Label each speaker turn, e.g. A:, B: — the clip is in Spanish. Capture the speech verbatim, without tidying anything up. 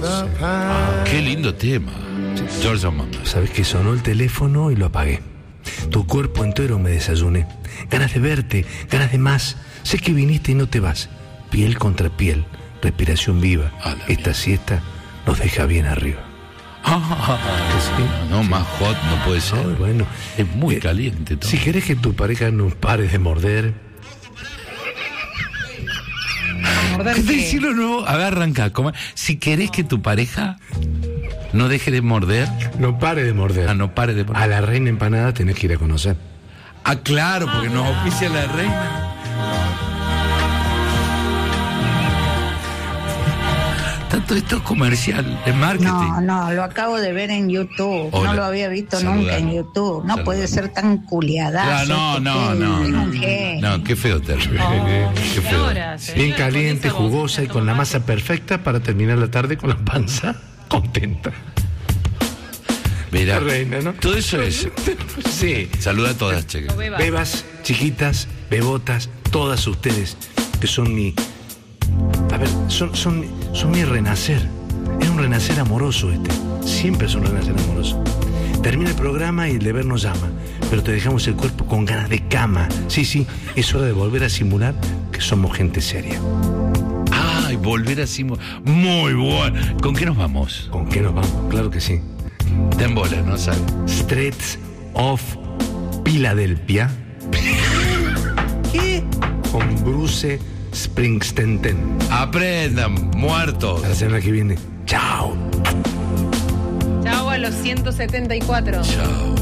A: Ah, qué lindo tema. George Amanda.
B: Sabes que sonó el teléfono y lo apagué. Tu cuerpo entero me desayuné. Ganas de verte, ganas de más. Sé que viniste y no te vas. Piel contra piel, respiración viva. Esta siesta nos deja bien arriba.
A: Ah, sí, no, sí. Más hot no puede ser.
B: Oh, bueno,
A: es muy
B: eh,
A: caliente todo.
B: Si querés que tu pareja no pare de morder.
A: ¿Morder qué? Decirlo nuevo, a ver, arranca. ¿Cómo? Si querés que tu pareja no deje de morder.
B: No pare de morder.
A: Ah, no pare de morder.
B: A la reina empanada tenés que ir a conocer.
A: Ah, claro, porque nos oficia la reina. Tanto esto es comercial, es marketing.
C: No, no, lo acabo de ver en YouTube. Hola. No lo había visto Saludar. nunca en YouTube. No Saludar. puede ser tan culiadazo.
A: No, no, no. No, no, no, qué feo término. Oh, qué feo.
B: Ahora, bien caliente, jugosa y con la masa perfecta para terminar la tarde con la panza contenta.
A: Mira,
B: reina, ¿no?
A: Todo eso es.
B: Sí.
A: Saluda a todas, chicas.
B: Bebas. bebas, chiquitas, bebotas, todas ustedes que son mi. A ver, son, son, son mi renacer. Es un renacer amoroso este. Siempre es un renacer amoroso. Termina el programa y el deber nos llama, pero te dejamos el cuerpo con ganas de cama. Sí, sí, es hora de volver a simular que somos gente seria.
A: Ay, volver a simular. Muy bueno. ¿Con qué nos vamos?
B: ¿Con qué nos vamos? Claro que sí.
A: Te embola, ¿no sabes?
B: Streets of Philadelphia.
C: ¿Qué?
B: Con Bruce Springsteen.
A: Aprendan, muertos.
B: A la semana que viene. Chao.
D: Chao a los ciento setenta y cuatro.
A: Chao.